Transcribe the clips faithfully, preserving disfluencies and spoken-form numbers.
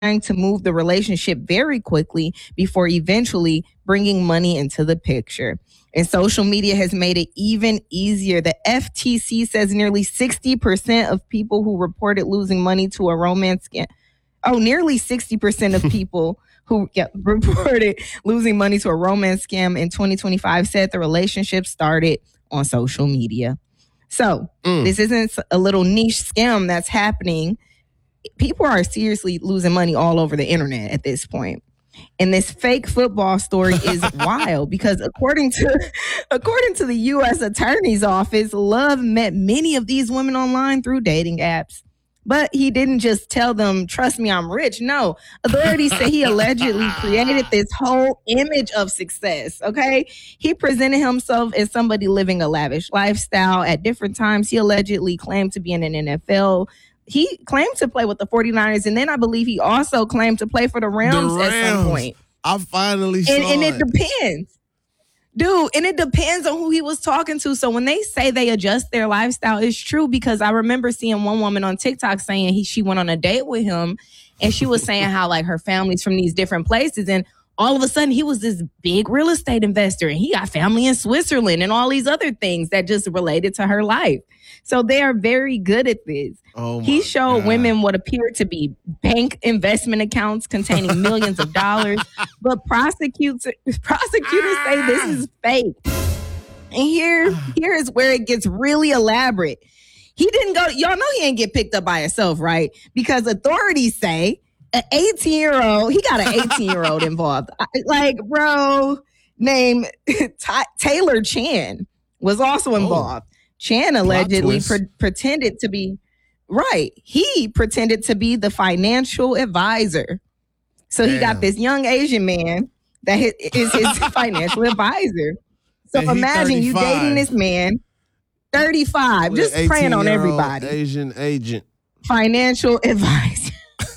to move the relationship very quickly before eventually bringing money into the picture. And social media has made it even easier. The F T C says nearly sixty percent of people who reported losing money to a romance scam. Oh, nearly sixty percent of people who yeah, reported losing money to a romance scam in twenty twenty-five said the relationship started on social media. So mm. this isn't a little niche scam that's happening. People are seriously losing money all over the internet at this point. And this fake football story is wild because according to according to the U S Attorney's Office, Love met many of these women online through dating apps. But he didn't just tell them, trust me, I'm rich. No, authorities say he allegedly created this whole image of success, okay? He presented himself as somebody living a lavish lifestyle. At different times, he allegedly claimed to be in an N F L. He claimed to play with the forty-niners, and then I believe he also claimed to play for the Rams, the Rams. at some point. I finally saw and, and it. it. depends. Dude, and it depends on who he was talking to. So when they say they adjust their lifestyle, it's true because I remember seeing one woman on TikTok saying he she went on a date with him and she was saying how like her family's from these different places and all of a sudden he was this big real estate investor and he got family in Switzerland and all these other things that just related to her life. So they are very good at this. Oh he showed God. women what appeared to be bank investment accounts containing millions of dollars, but prosecutors prosecutors say this is fake. And here, here is where it gets really elaborate. He didn't go, y'all know he didn't get picked up by himself, right? Because authorities say an eighteen-year-old, he got an eighteen-year-old involved. Like, bro, named Ty- Taylor Chan was also involved. Oh. Chan allegedly pre- pretended to be, right, he pretended to be the financial advisor. So Damn. he got this young Asian man that is his financial advisor. So and imagine you dating this man, thirty-five, just preying on everybody. Asian agent. Financial advisor.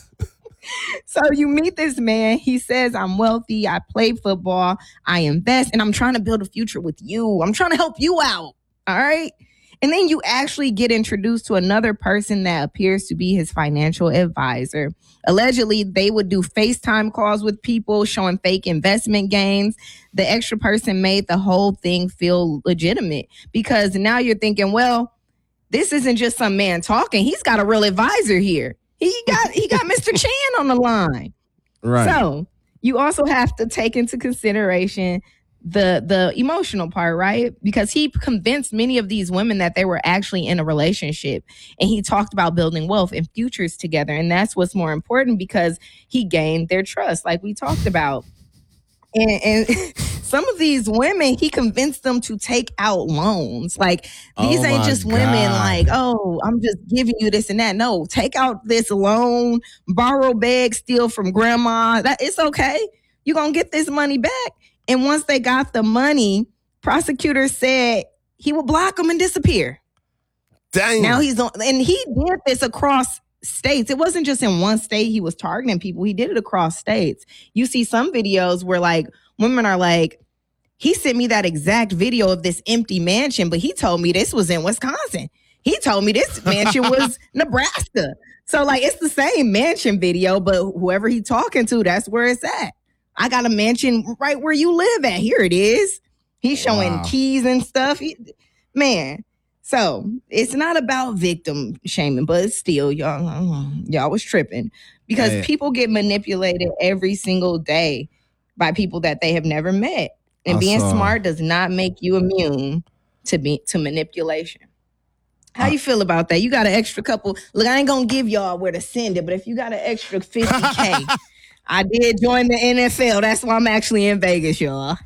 So you meet this man, he says, I'm wealthy, I play football, I invest, and I'm trying to build a future with you. I'm trying to help you out, all right? And then you actually get introduced to another person that appears to be his financial advisor. Allegedly, they would do FaceTime calls with people showing fake investment gains. The extra person made the whole thing feel legitimate because now you're thinking, well, this isn't just some man talking. He's got a real advisor here. He got he got Mister Chan on the line. Right. So you also have to take into consideration the the emotional part, right? Because he convinced many of these women that they were actually in a relationship and he talked about building wealth and futures together. And that's what's more important because he gained their trust, like we talked about. And, and some of these women, he convinced them to take out loans. Like, these oh ain't just God. women like, oh, I'm just giving you this and that. No, take out this loan, borrow, beg, steal from grandma. That it's okay. You're going to get this money back. And once they got the money, prosecutors said he would block them and disappear. Dang. Now he's on, and he did this across states. It wasn't just in one state he was targeting people. He did it across states. You see some videos where like women are like, he sent me that exact video of this empty mansion, but he told me this was in Wisconsin. He told me this mansion was Nebraska. So like it's the same mansion video, but whoever he talking to, that's where it's at. I got a mansion right where you live at. Here it is. He's showing wow. keys and stuff. He, man. So it's not about victim shaming, but still, y'all, y'all was tripping because hey. people get manipulated every single day by people that they have never met. And I being saw. smart does not make you immune to be to manipulation. How uh, you feel about that? You got an extra couple. Look, I ain't gonna give y'all where to send it, but if you got an extra fifty K, I did join the N F L. That's why I'm actually in Vegas, y'all.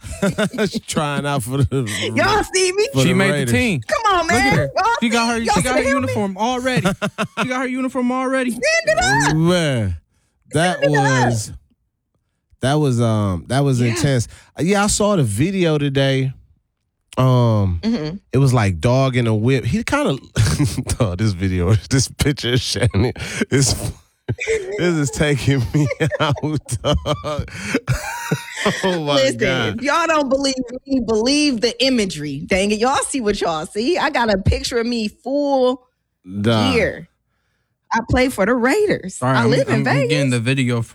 Trying out for the y'all see me. She the made Raiders. the team. Come on, man. Look at her. She got her. She got her uniform me? already. She got her uniform already. Stand it up, man. That Stand was that was um that was yeah. intense. Yeah, I saw the video today. Um, mm-hmm. It was like dog in a whip. He kind of oh, this video, this picture of Shannon is. This is taking me out, dog. Oh my Listen, God. If y'all don't believe me, believe the imagery. Dang it. Y'all see what y'all see. I got a picture of me full Duh. gear. I play for the Raiders. All right, I live I'm, in I'm Vegas. getting the video from